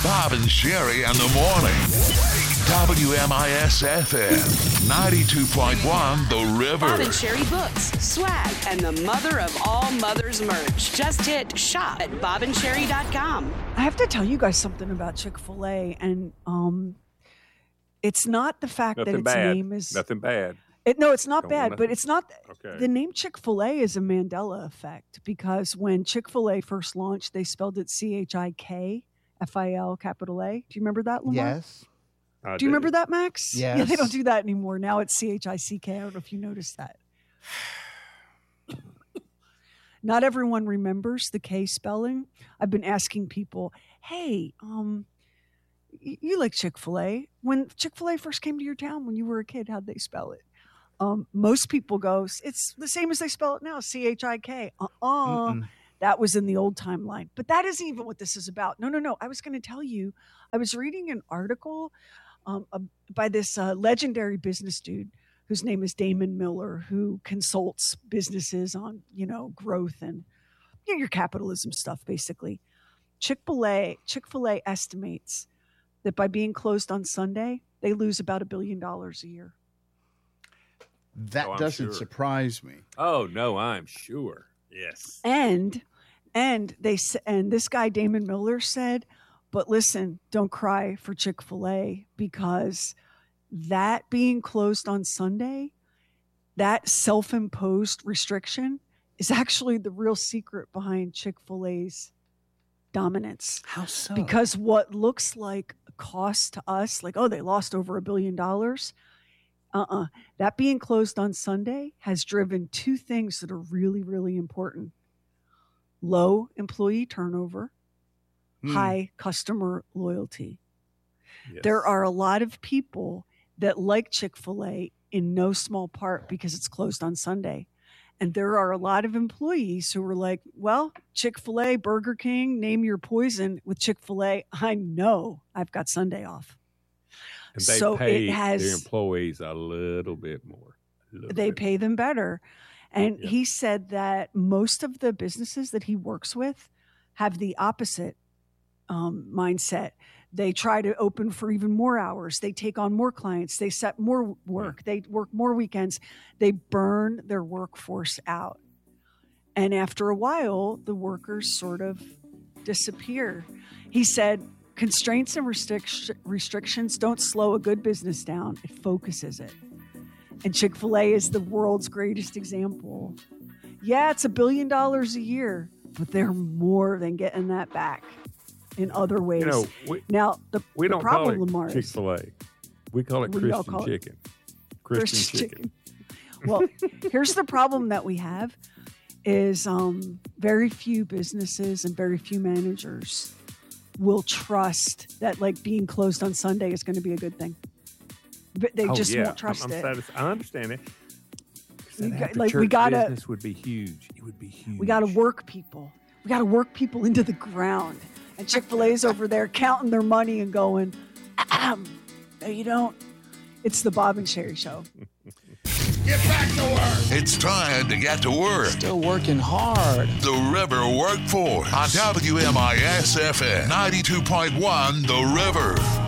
Bob and Sherry in the morning. WMIS-FM, 92.1 The River. Bob and Sherry books, swag, and the mother of all mothers merch. Just hit shop at bobandSherry.com. I have to tell you guys something about Chick-fil-A, and it's not the fact that its name is... Nothing bad. No, it's not bad, but it's not... Okay. The name Chick-fil-A is a Mandela effect, because when Chick-fil-A first launched, they spelled it CHIKFIL, capital A. Do you remember that, Lamar? Yes. Do you remember that, Max? Yes. Yeah, they don't do that anymore. Now it's CHICK. I don't know if you noticed that. Not everyone remembers the K spelling. I've been asking people, hey, you like Chick-fil-A. When Chick-fil-A first came to your town when you were a kid, how'd they spell it? Most people go, it's the same as they spell it now, CHIK. That was in the old timeline. But that isn't even what this is about. No. I was going to tell you, I was reading an article by this legendary business dude whose name is Damon Miller, who consults businesses on, growth and your capitalism stuff, basically. Chick-fil-A estimates that by being closed on Sunday, they lose about $1 billion a year. That doesn't surprise me. Oh, no, I'm sure. Yes. And this guy, Damon Miller, said, but listen, don't cry for Chick-fil-A, because that being closed on Sunday, that self-imposed restriction is actually the real secret behind Chick-fil-A's dominance. How so? Because what looks like a cost to us, like, oh, they lost over $1 billion. That being closed on Sunday has driven two things that are really, really important. Low employee turnover, high customer loyalty. Yes. There are a lot of people that like Chick-fil-A in no small part because it's closed on Sunday. And there are a lot of employees who are like, well, Chick-fil-A, Burger King, name your poison. With Chick-fil-A, I know I've got Sunday off. And they pay their employees a little bit more. They pay them better. And he said that most of the businesses that he works with have the opposite mindset. They try to open for even more hours. They take on more clients. They set more work. They work more weekends. They burn their workforce out. And after a while, the workers sort of disappear. He said, constraints and restrictions don't slow a good business down. It focuses it. And Chick-fil-A is the world's greatest example. Yeah, it's $1 billion a year, but they're more than getting that back in other ways. We the don't problem, call it Lamar, Chick-fil-A. We call it Christian chicken. Christian chicken. Well, here's the problem that we have is very few businesses and very few managers will trust that being closed on Sunday is going to be a good thing. But they just won't trust it. I understand it. Business would be huge. It would be huge. We got to work people. We got to work people into the ground. And Chick-fil-A's over there counting their money and going, no, you don't. It's the Bob and Sherry Show. Get back to work. It's time to get to work. Still working hard. The River Workforce on WMIS-FM 92.1 The River.